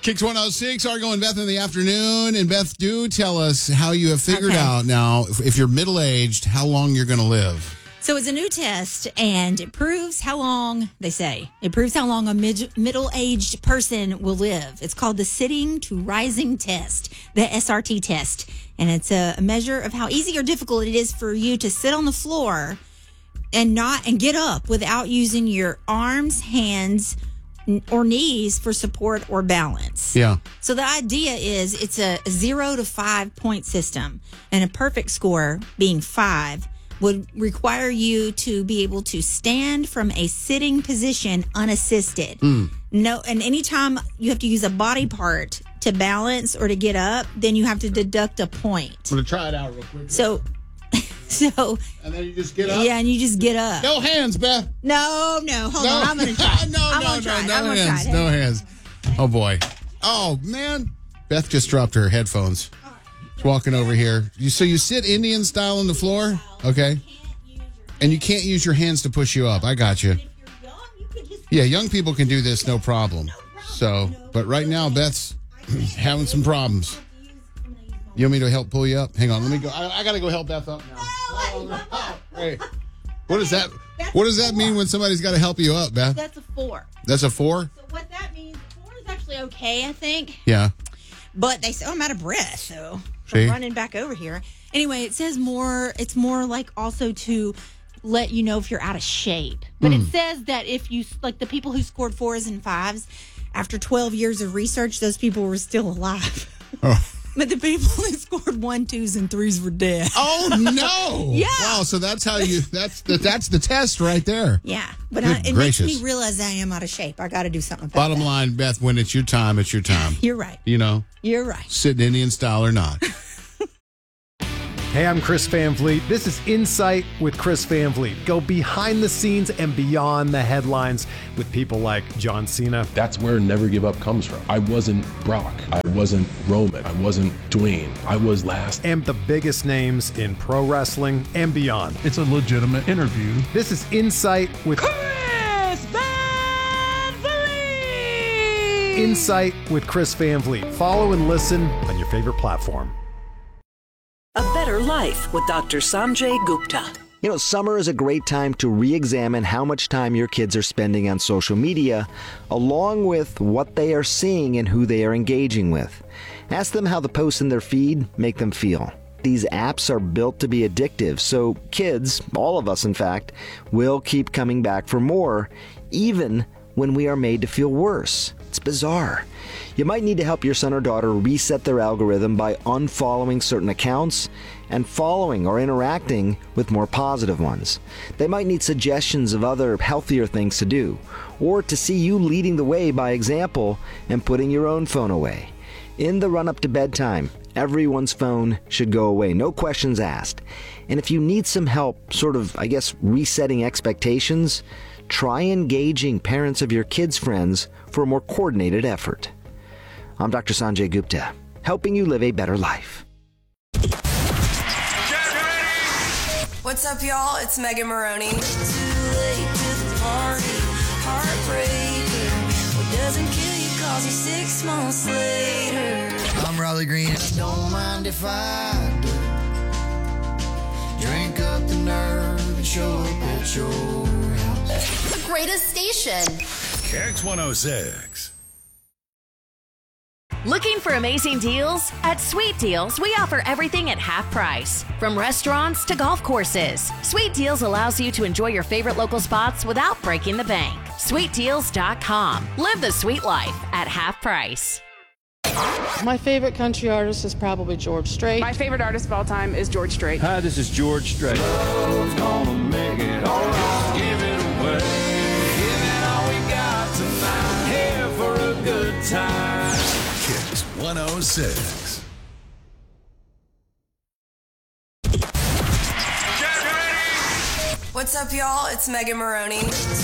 Kicks 106, Argo and Beth in the afternoon. And Beth, do tell us how you have figured out now, if you're middle-aged, how long you're going to live. So it's a new test, and it proves how long, they say, it proves how long a middle-aged person will live. It's called the Sitting to Rising Test, the SRT test. And it's a measure of how easy or difficult it is for you to sit on the floor and get up without using your arms, hands, or knees for support or balance. Yeah. So the idea is it's a 0 to 5 point system, and a perfect score, being 5, would require you to be able to stand from a sitting position unassisted. No, and anytime you have to use a body part to balance or to get up, then you have to deduct a point. I'm going to try it out real quick. So, and then you just get up? Yeah, and you just get up. No hands, Beth. No, hold on. I'm going to try. No hands. Oh, boy. Oh, man. Beth just dropped her headphones. She's walking over here. So you sit Indian style on the floor? Okay. And you can't use your hands to push you up. I got you. Yeah, young people can do this, no problem. So, but right now, Beth's having some problems. You want me to help pull you up? Hang on, let me go. I got to go help Beth up now. Hey. What does that mean when somebody's got to help you up, Beth? That's a 4. That's a 4? So what that means, 4 is actually okay, I think. Yeah. But they say, I'm out of breath, so See? I'm running back over here. Anyway, it says it's more like also to let you know if you're out of shape. But it says that if you, like the people who scored 4s and 5s, after 12 years of research, those people were still alive. Oh. But the people who scored 1, 2s, and 3s were dead. Oh, no. Yeah. Wow, so that's how that's the test right there. Yeah. But Good it makes gracious. me realize I am out of shape. I got to do something about Bottom that. line, Beth, when it's your time, it's your time. You're right. You know, You're right. sitting Indian style or not. Hey, I'm Chris Van Vliet. This is Insight with Chris Van Vliet. Go behind the scenes and beyond the headlines with people like John Cena. That's where Never Give Up comes from. I wasn't Brock. I wasn't Roman. I wasn't Dwayne. I was last. And the biggest names in pro wrestling and beyond. It's a legitimate interview. This is Insight with Chris Van Vliet! Insight with Chris Van Vliet. Follow and listen on your favorite platform. A Better Life with Dr. Sanjay Gupta. You know, summer is a great time to re-examine how much time your kids are spending on social media, along with what they are seeing and who they are engaging with. Ask them how the posts in their feed make them feel. These apps are built to be addictive, so kids, all of us in fact, will keep coming back for more, even when we are made to feel worse. It's bizarre. You might need to help your son or daughter reset their algorithm by unfollowing certain accounts and following or interacting with more positive ones. They might need suggestions of other healthier things to do, or to see you leading the way by example and putting your own phone away. In the run-up to bedtime, everyone's phone should go away, no questions asked. And if you need some help, resetting expectations, try engaging parents of your kids' friends for a more coordinated effort. I'm Dr. Sanjay Gupta, helping you live a better life. What's up, y'all? It's Megan Maroney. Too late to the party, heartbreaker. What doesn't kill you calls you 6 months later. I'm Raleigh Green. Don't mind if I do. Drink up the nerve and show up at your house. The greatest station. Kicks 106. Looking for amazing deals? At Sweet Deals, we offer everything at half price. From restaurants to golf courses, Sweet Deals allows you to enjoy your favorite local spots without breaking the bank. SweetDeals.com. Live the sweet life at half price. My favorite country artist is probably George Strait. My favorite artist of all time is George Strait. Hi, this is George Strait. Love's gonna make it all right. Give it away. Give it all we got tonight. Here for a good time. Kicks 106. What's up, y'all? It's Megan Maroney.